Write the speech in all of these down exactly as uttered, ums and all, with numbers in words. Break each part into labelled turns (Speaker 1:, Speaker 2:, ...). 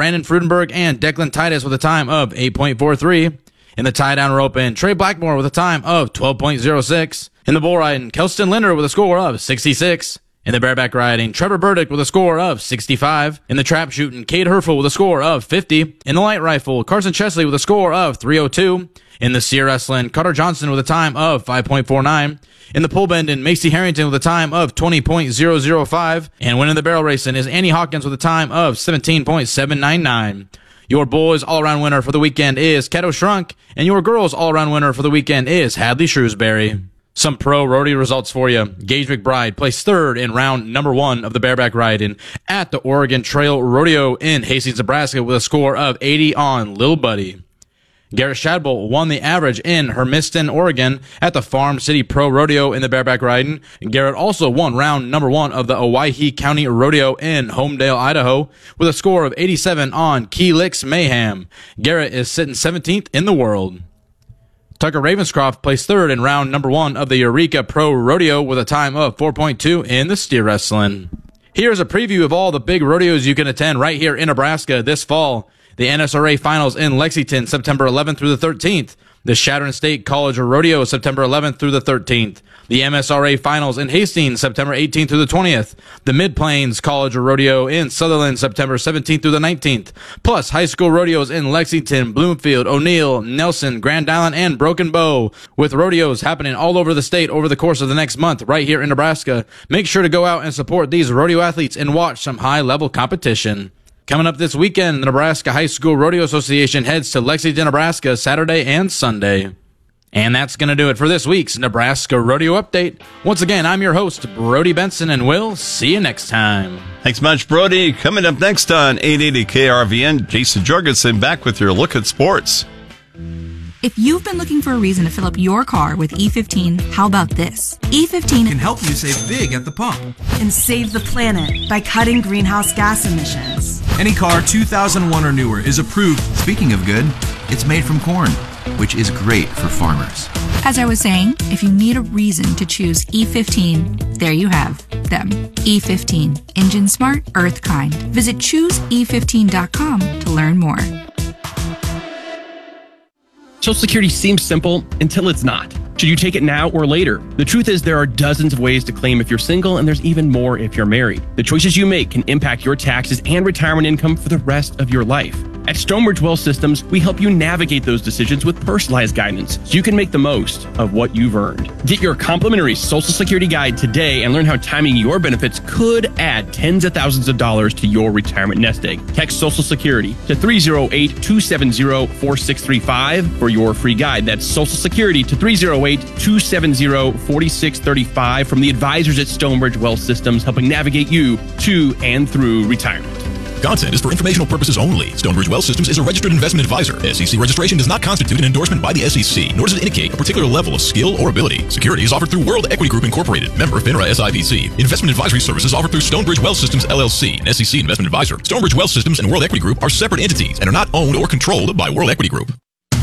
Speaker 1: Brandon Frudenberg and Declan Titus with a time of eight point four three. In the tie-down rope, and Trey Blackmore with a time of twelve point oh six. In the bull riding, Kelston Linder with a score of sixty-six. In the bareback riding, Trevor Burdick with a score of sixty-five. In the trap shooting, Cade Herfel with a score of fifty. In the light rifle, Carson Chesley with a score of three oh two. In the steer wrestling, Carter Johnson with a time of five point four nine. In the pull bending, Macy Harrington with a time of twenty point oh oh five. And winning the barrel racing is Annie Hawkins with a time of seventeen point seven nine nine. Your boys' all-around winner for the weekend is Keto Shrunk, and your girls' all-around winner for the weekend is Hadley Shrewsbury. Some pro rodeo results for you. Gage McBride placed third in round number one of the bareback riding at the Oregon Trail Rodeo in Hastings, Nebraska with a score of eighty on Lil Buddy. Garrett Shadbolt won the average in Hermiston, Oregon at the Farm City Pro Rodeo in the bareback riding. Garrett also won round number one of the Owyhee County Rodeo in Homedale, Idaho with a score of eighty-seven on Key Licks Mayhem. Garrett is sitting seventeenth in the world. Tucker Ravenscroft placed third in round number one of the Eureka Pro Rodeo with a time of four point two in the steer wrestling. Here's a preview of all the big rodeos you can attend right here in Nebraska this fall. The N S R A Finals in Lexington, September eleventh through the thirteenth. The Chadron State College Rodeo, September eleventh through the thirteenth. The M S R A Finals in Hastings, September eighteenth through the twentieth. The Mid-Plains College Rodeo in Sutherland, September seventeenth through the nineteenth. Plus, high school rodeos in Lexington, Bloomfield, O'Neill, Nelson, Grand Island, and Broken Bow. With rodeos happening all over the state over the course of the next month right here in Nebraska. Make sure to go out and support these rodeo athletes and watch some high-level competition. Coming up this weekend, the Nebraska High School Rodeo Association heads to Lexington, Nebraska, Saturday and Sunday. And that's going to do it for this week's Nebraska Rodeo Update. Once again, I'm your host, Brody Benson, and we'll see you next time.
Speaker 2: Thanks much, Brody. Coming up next on eight eighty K R V N, Jason Jorgensen back with your look at sports.
Speaker 3: If you've been looking for a reason to fill up your car with E fifteen, how about this? E fifteen
Speaker 4: can help you save big at the pump
Speaker 5: and save the planet by cutting greenhouse gas emissions.
Speaker 4: Any car two thousand one or newer is approved. Speaking of good, it's made from corn, which is great for farmers.
Speaker 3: As I was saying, if you need a reason to choose E fifteen, there you have them. E fifteen. Engine smart, earth kind. Visit choose e fifteen dot com to learn more.
Speaker 6: Social Security seems simple until it's not. Should you take it now or later? The truth is there are dozens of ways to claim if you're single, and there's even more if you're married. The choices you make can impact your taxes and retirement income for the rest of your life. At Stonebridge Wealth Systems, we help you navigate those decisions with personalized guidance so you can make the most of what you've earned. Get your complimentary Social Security guide today and learn how timing your benefits could add tens of thousands of dollars to your retirement nest egg. Text Social Security to three oh eight, two seven oh, four six three five for your free guide. That's Social Security to three oh eight, two seven oh, four six three five from the advisors at Stonebridge Wealth Systems, helping navigate you to and through retirement.
Speaker 7: Content is for informational purposes only. Stonebridge Wealth Systems is a registered investment advisor. S E C registration does not constitute an endorsement by the S E C, nor does it indicate a particular level of skill or ability. Securities offered through World Equity Group Incorporated, member FINRA S I P C. Investment advisory services offered through Stonebridge Wealth Systems L L C, an S E C investment advisor. Stonebridge Wealth Systems and World Equity Group are separate entities and are not owned or controlled by World Equity Group.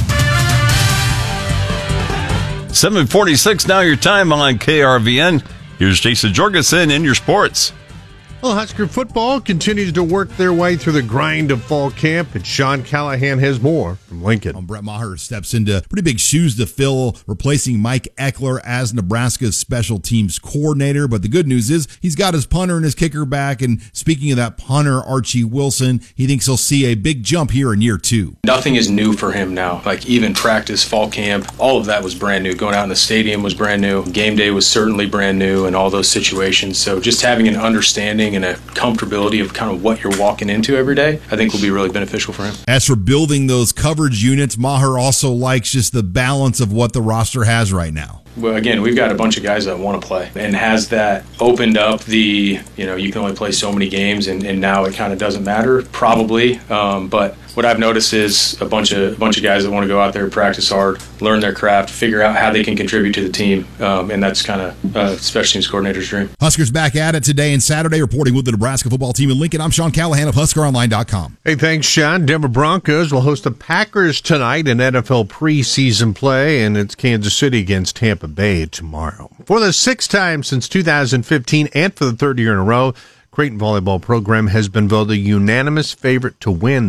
Speaker 2: seven forty-six now, your time on K R V N. Here's Jason Jorgensen in your sports.
Speaker 8: Well, Husker football continues to work their way through the grind of fall camp, and Sean Callahan has more from Lincoln.
Speaker 9: Um, Brett Maher steps into pretty big shoes to fill, replacing Mike Eckler as Nebraska's special teams coordinator. But the good news is he's got his punter and his kicker back. And speaking of that punter, Archie Wilson, he thinks he'll see a big jump here in year two.
Speaker 10: Nothing is new for him now. Like even practice, fall camp, all of that was brand new. Going out in the stadium was brand new. Game day was certainly brand new in all those situations. So just having an understanding and a comfortability of kind of what you're walking into every day, I think will be really beneficial for him.
Speaker 9: As for building those coverage units, Maher also likes just the balance of what the roster has right now.
Speaker 10: Well, again, we've got a bunch of guys that want to play, and has that opened up the, you know, you can only play so many games, and, and now it kind of doesn't matter, probably. Um, but what I've noticed is a bunch of a bunch of guys that want to go out there, practice hard, learn their craft, figure out how they can contribute to the team, um, and that's kind of uh, special teams coordinator's dream.
Speaker 9: Huskers back at it today and Saturday, reporting with the Nebraska football team in Lincoln. I'm Sean Callahan of Husker Online dot com.
Speaker 8: Hey, thanks, Sean. Denver Broncos will host the Packers tonight in N F L preseason play, and it's Kansas City against Tampa Bay tomorrow. For the sixth time since two thousand fifteen and for the third year in a row, Creighton volleyball program has been voted a unanimous favorite to win